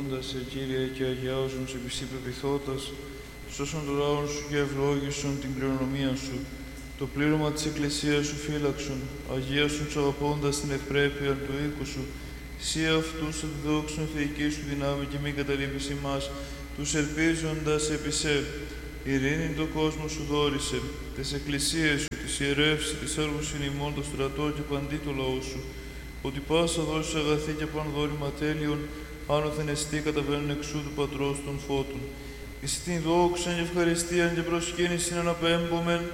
δόκοντας σε Κύριε και αγιάζουν σε πισή πεποιθώτας, σώσον το λαόν σου και ευλόγησον την κληρονομία σου. Το πλήρωμα της Εκκλησίας σου φύλαξον, αγίασον τους αγαπώντας την ευπρέπεια του οίκου σου. Σύ αυτούς αντιδόξουν θεϊκή σου δυνάμει και μη καταλείπεις ημάς, τους ελπίζοντας επί σε. Ειρήνη το κόσμο σου δόρισε, τις εκκλησίες σου, τις ιερεύσεις, τις έργους συνημών, το στρατό και παντί το λαό σου. Ότι πάσα δώσεις αγαθή και παν δόρημα τέλειων, άνωθεν εστί καταβαίνουν εξού του Πατρός των φώτων. Εις την δόξαν και ευχαριστίαν και προσκύνησιν αναπέμπομεν,